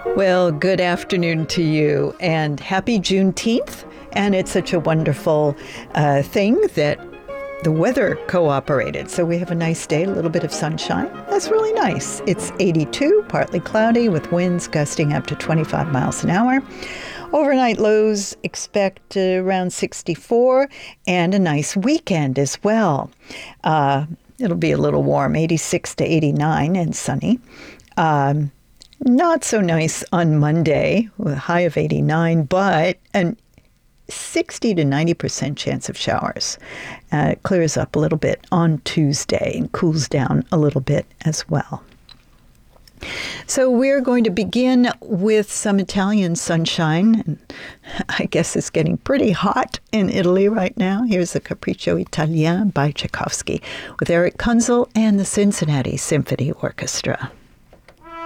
Well, good afternoon to you, and happy Juneteenth. And it's such a wonderful thing that the weather cooperated. So we have a nice day, a little bit of sunshine. That's really nice. It's 82, partly cloudy, with winds gusting up to 25 miles an hour. Overnight lows expect around 64, and a nice weekend as well. It'll be a little warm, 86 to 89, and sunny. Not so nice on Monday, with a high of 89, but an 60 to 90% chance of showers. It clears up a little bit on Tuesday and cools down a little bit as well. So we're going to begin with some Italian sunshine. And I guess it's getting pretty hot in Italy right now. Here's the Capriccio Italien by Tchaikovsky with Eric Kunzel and the Cincinnati Symphony Orchestra.